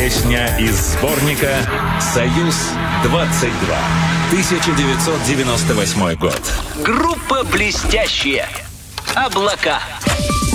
Песня из сборника «Союз-22». 1998 год. Группа «Блестящие». «Облака».